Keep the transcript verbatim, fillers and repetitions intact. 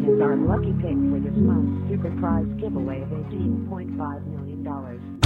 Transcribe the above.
is our lucky pick for this month's super prize giveaway of eighteen point five million dollars.